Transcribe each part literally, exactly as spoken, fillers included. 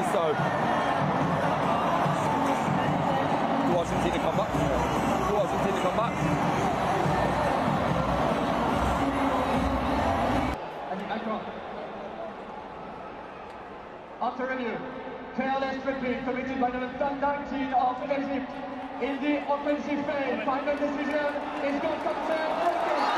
So, do Argentina come back? Do Argentina come back? After review, careless tripping committed by number nineteen of Egypt in the offensive phase. Final decision is going to come.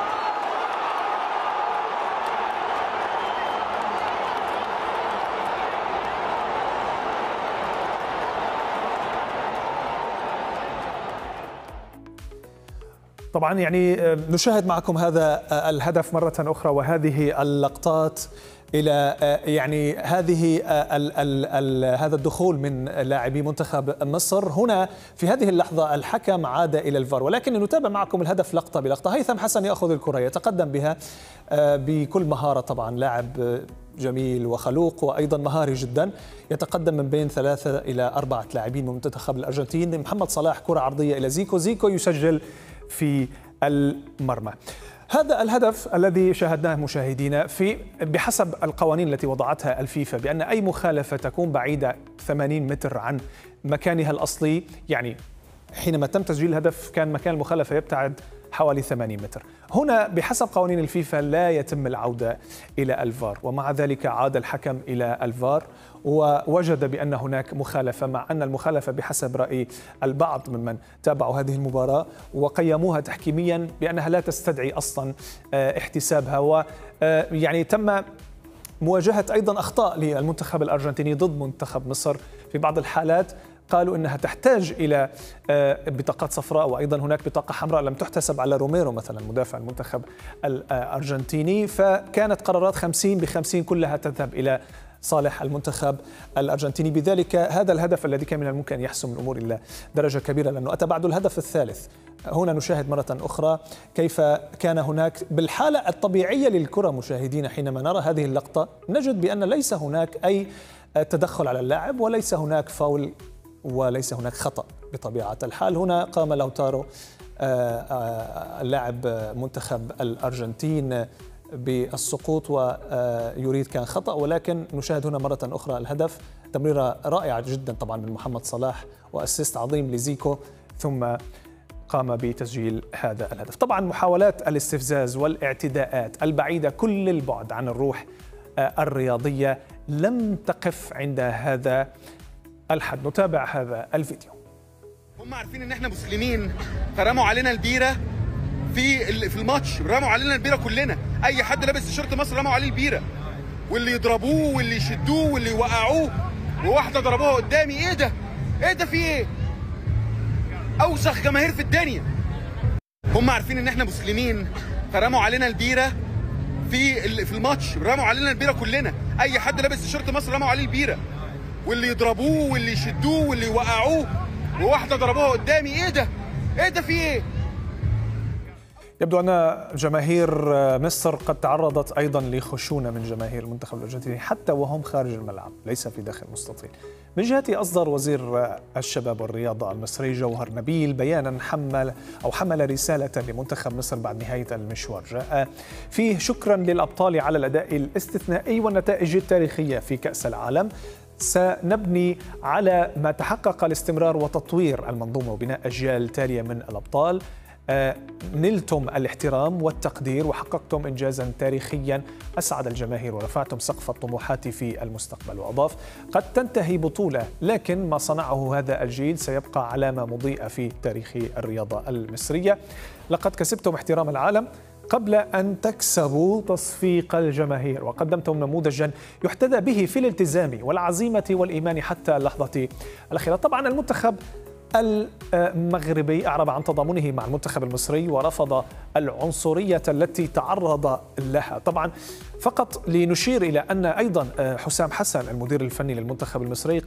طبعا يعني نشاهد معكم هذا الهدف مرة أخرى وهذه اللقطات إلى يعني هذه ال ال ال هذا الدخول من لاعبي منتخب مصر. هنا في هذه اللحظة الحكم عاد إلى الفار، ولكن نتابع معكم الهدف لقطة بلقطة. هيثم حسن يأخذ الكرة، يتقدم بها بكل مهارة، طبعا لاعب جميل وخلوق وأيضا مهاري جدا، يتقدم من بين ثلاثة إلى أربعة لاعبين من منتخب الأرجنتين. محمد صلاح كرة عرضية إلى زيكو، زيكو يسجل في المرمى. هذا الهدف الذي شاهدناه مشاهدينا في بحسب القوانين التي وضعتها الفيفا بأن أي مخالفة تكون بعيدة ثمانين متر عن مكانها الأصلي، يعني حينما تم تسجيل الهدف كان مكان المخالفة يبتعد حوالي ثمانين متر. هنا بحسب قوانين الفيفا لا يتم العودة إلى الفار، ومع ذلك عاد الحكم إلى الفار ووجد بأن هناك مخالفة، مع أن المخالفة بحسب رأي البعض ممن تابعوا هذه المباراة وقيموها تحكيميا بأنها لا تستدعي أصلا احتسابها. ويعني تم مواجهة أيضا أخطاء للمنتخب الأرجنتيني ضد منتخب مصر. في بعض الحالات قالوا أنها تحتاج إلى بطاقات صفراء، وأيضا هناك بطاقة حمراء لم تحتسب على روميرو مثلا مدافع المنتخب الأرجنتيني، فكانت قرارات خمسين بخمسين كلها تذهب إلى صالح المنتخب الأرجنتيني. بذلك هذا الهدف الذي كان من الممكن أن يحسم الأمور إلى درجة كبيرة، لأنه أتى بعد الهدف الثالث. هنا نشاهد مرة أخرى كيف كان هناك بالحالة الطبيعية للكرة. مشاهدين، حينما نرى هذه اللقطة نجد بأن ليس هناك أي تدخل على اللاعب وليس هناك فاول وليس هناك خطأ بطبيعة الحال. هنا قام لوتارو اللاعب منتخب الأرجنتين بالسقوط ويريد كان خطأ، ولكن نشاهد هنا مرة أخرى الهدف. تمريرة رائعة جدا طبعا من محمد صلاح وأسيست عظيم لزيكو، ثم قام بتسجيل هذا الهدف. طبعا محاولات الاستفزاز والاعتداءات البعيدة كل البعد عن الروح الرياضية لم تقف عند هذا الحد. نتابع هذا الفيديو. هم عارفين ان احنا مسلمين فرموا علينا البيره في في الماتش، رموا علينا البيره كلنا، اي حد لابس تيشيرت مصر رموا عليه البيره، واللي يضربوه واللي يشدوه واللي يوقعوه، وواحده ضربوها قدامي. ايه ده؟ ايه ده؟ في ايه؟ اوسخ جماهير في الدنيا. هم عارفين ان احنا مسلمين فرموا علينا البيره في في الماتش، رموا علينا البيره كلنا، اي حد لابس تيشيرت مصر رموا عليه البيره، واللي يضربوه واللي يشدوه واللي يوقعوه، وواحده ضربوها قدامي. ايه ده؟ ايه ده؟ في ايه؟ يبدو أن جماهير مصر قد تعرضت أيضا لخشونة من جماهير المنتخب الأرجنتيني حتى وهم خارج الملعب ليس في داخل المستطيل. من جهته أصدر وزير الشباب والرياضة المصري جوهر نبيل بيانا حمل أو حمل رسالة لمنتخب مصر بعد نهاية المشوار، جاء فيه شكرا للأبطال على الأداء الاستثنائي والنتائج التاريخية في كأس العالم. سنبني على ما تحقق الاستمرار وتطوير المنظومة وبناء أجيال تالية من الأبطال. نلتم الاحترام والتقدير وحققتم إنجازا تاريخيا أسعد الجماهير ورفعتم سقف الطموحات في المستقبل. وأضاف: قد تنتهي بطولة لكن ما صنعه هذا الجيل سيبقى علامة مضيئة في تاريخ الرياضة المصرية. لقد كسبتم احترام العالم قبل أن تكسبوا تصفيق الجماهير، وقدمتم نموذجا يحتذى به في الالتزام والعزيمة والإيمان حتى اللحظة الأخيرة. طبعا المنتخب المغربي أعرب عن تضامنه مع المنتخب المصري ورفض العنصرية التي تعرض لها. طبعا فقط لنشير إلى أن أيضا حسام حسن المدير الفني للمنتخب المصري